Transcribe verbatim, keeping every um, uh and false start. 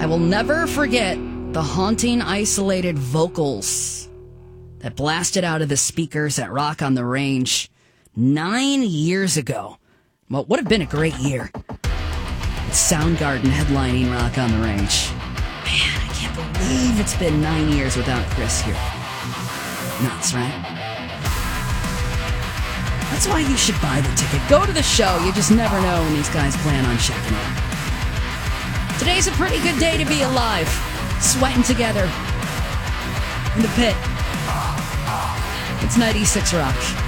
I will never forget the haunting, isolated vocals that blasted out of the speakers at Rock on the Range nine years ago. What would have been a great year. It's Soundgarden headlining Rock on the Range. Man, I can't believe it's been nine years without Chris here. Nuts, right? That's why you should buy the ticket. Go to the show. You just never know when these guys plan on checking out. Today's a pretty good day to be alive. Sweating together in the pit. It's ninety-six Rock.